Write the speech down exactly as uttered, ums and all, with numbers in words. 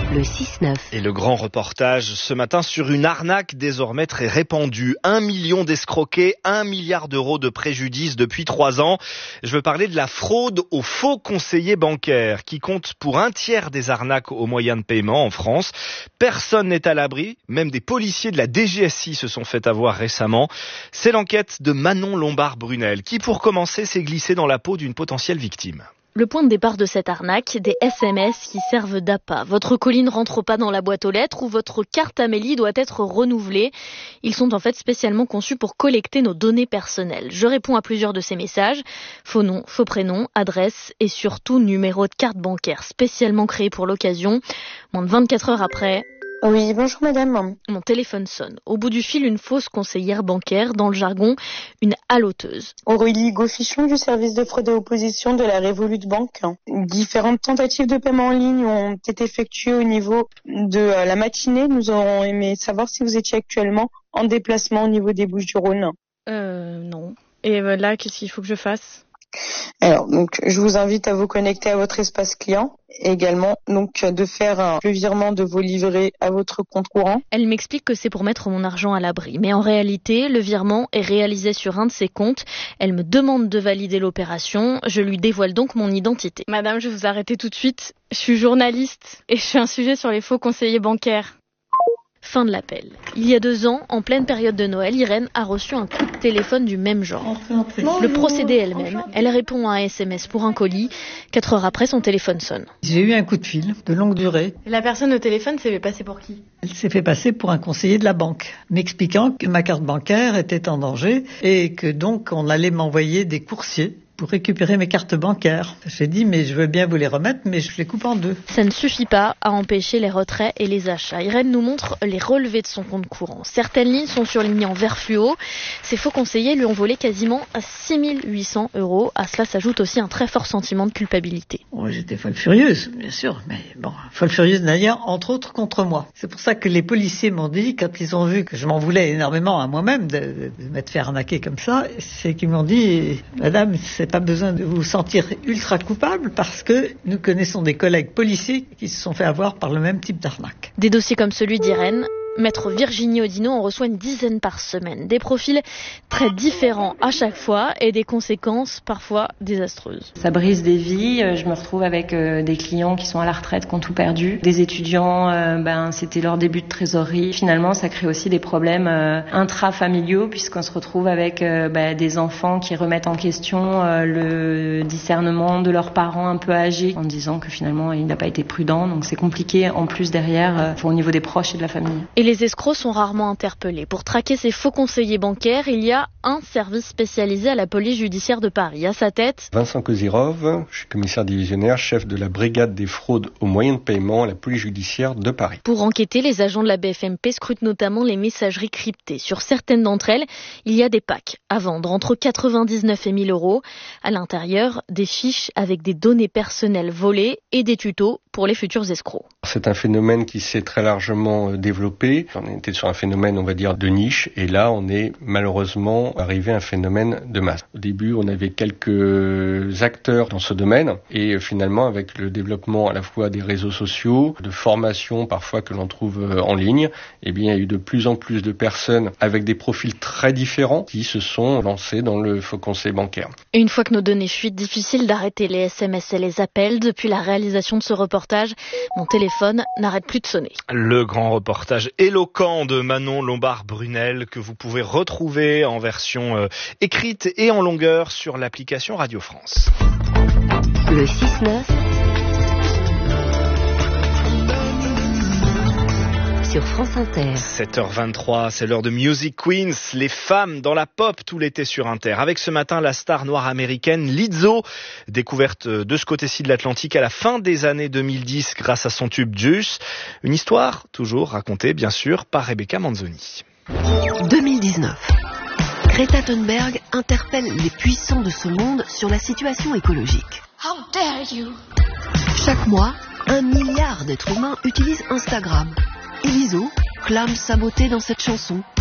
Le six neuf. Et le grand reportage ce matin sur une arnaque désormais très répandue. Un million d'escroqués, un milliard d'euros de préjudice depuis trois ans. Je veux parler de la fraude aux faux conseillers bancaires qui compte pour un tiers des arnaques aux moyens de paiement en France. Personne n'est à l'abri, même des policiers de la D G S I se sont fait avoir récemment. C'est l'enquête de Manon Lombard-Brunel qui, pour commencer, s'est glissée dans la peau d'une potentielle victime. Le point de départ de cette arnaque, des S M S qui servent d'appât. Votre colis ne rentre pas dans la boîte aux lettres ou votre carte Amélie doit être renouvelée. Ils sont en fait spécialement conçus pour collecter nos données personnelles. Je réponds à plusieurs de ces messages. Faux nom, faux prénom, adresse et surtout numéro de carte bancaire spécialement créé pour l'occasion. Moins de vingt-quatre heures après... Oui, bonjour madame. Mon téléphone sonne. Au bout du fil, une fausse conseillère bancaire, dans le jargon, une haloteuse. Aurélie Gaufichon du service de fraude et opposition de la Revolut Bank. Différentes tentatives de paiement en ligne ont été effectuées au niveau de la matinée. Nous aurons aimé savoir si vous étiez actuellement en déplacement au niveau des Bouches-du-Rhône. Euh, non. Et là, qu'est-ce qu'il faut que je fasse ? Alors, donc, je vous invite à vous connecter à votre espace client et également donc de faire un, le virement de vos livrets à votre compte courant. Elle m'explique que c'est pour mettre mon argent à l'abri. Mais en réalité, le virement est réalisé sur un de ses comptes. Elle me demande de valider l'opération. Je lui dévoile donc mon identité. Madame, je vais vous arrêter tout de suite. Je suis journaliste et je fais un sujet sur les faux conseillers bancaires. Fin de l'appel. Il y a deux ans, en pleine période de Noël, Irène a reçu un coup de téléphone du même genre. Le procédé elle-même, elle répond à un S M S pour un colis. Quatre heures après, son téléphone sonne. J'ai eu un coup de fil de longue durée. La personne au téléphone s'est fait passer pour qui ? Elle s'est fait passer pour un conseiller de la banque, m'expliquant que ma carte bancaire était en danger et que donc on allait m'envoyer des coursiers pour récupérer mes cartes bancaires. J'ai dit, mais je veux bien vous les remettre, mais je les coupe en deux. Ça ne suffit pas à empêcher les retraits et les achats. Irène nous montre les relevés de son compte courant. Certaines lignes sont surlignées en vert fluo. Ces faux conseillers lui ont volé quasiment six mille huit cents euros. À cela s'ajoute aussi un très fort sentiment de culpabilité. Oh, j'étais folle furieuse, bien sûr, mais bon, folle furieuse d'ailleurs, entre autres contre moi. C'est pour ça que les policiers m'ont dit, quand ils ont vu que je m'en voulais énormément à moi-même de, de, de m'être fait arnaquer comme ça, c'est qu'ils m'ont dit, madame, c'est pas besoin de vous sentir ultra coupable parce que nous connaissons des collègues policiers qui se sont fait avoir par le même type d'arnaque. Des dossiers comme celui d'Irène, Maître Virginie Odino en reçoit une dizaine par semaine. Des profils très différents à chaque fois et des conséquences parfois désastreuses. Ça brise des vies. Je me retrouve avec euh, des clients qui sont à la retraite, qui ont tout perdu. Des étudiants, euh, ben, c'était leur début de trésorerie. Finalement, ça crée aussi des problèmes euh, intrafamiliaux puisqu'on se retrouve avec euh, ben, des enfants qui remettent en question euh, le discernement de leurs parents un peu âgés en disant que finalement, il n'a pas été prudent. Donc c'est compliqué en plus derrière euh, au niveau des proches et de la famille. Et les escrocs sont rarement interpellés. Pour traquer ces faux conseillers bancaires, il y a un service spécialisé à la police judiciaire de Paris. À sa tête, Vincent Kozirov, je suis commissaire divisionnaire, chef de la brigade des fraudes aux moyens de paiement à la police judiciaire de Paris. Pour enquêter, les agents de la B F M P scrutent notamment les messageries cryptées. Sur certaines d'entre elles, il y a des packs à vendre entre quatre-vingt-dix-neuf et mille euros. À l'intérieur, des fiches avec des données personnelles volées et des tutos pour les futurs escrocs. C'est un phénomène qui s'est très largement développé. On était sur un phénomène, on va dire, de niche, et là, on est malheureusement arrivé à un phénomène de masse. Au début, on avait quelques acteurs dans ce domaine, et finalement, avec le développement à la fois des réseaux sociaux, de formations parfois que l'on trouve en ligne, eh bien, il y a eu de plus en plus de personnes avec des profils très différents qui se sont lancés dans le faux conseil bancaire. Et une fois que nos données fuitent, difficile d'arrêter les S M S et les appels. Depuis la réalisation de ce reportage, mon téléphone n'arrête plus de sonner. Le grand reportage éloquent de Manon Lombard-Brunel que vous pouvez retrouver en version euh, écrite et en longueur sur l'application Radio France. Le six neuf sur France Inter. sept heures vingt-trois, c'est l'heure de Music Queens, les femmes dans la pop tout l'été sur Inter. Avec ce matin la star noire américaine Lizzo, découverte de ce côté-ci de l'Atlantique à la fin des années deux mille dix grâce à son tube Juice. Une histoire toujours racontée bien sûr par Rebecca Manzoni. deux mille dix-neuf. Greta Thunberg interpelle les puissants de ce monde sur la situation écologique. How dare you? Chaque mois, un milliard d'êtres humains utilisent Instagram. Et Lizzo clame sa beauté dans cette chanson.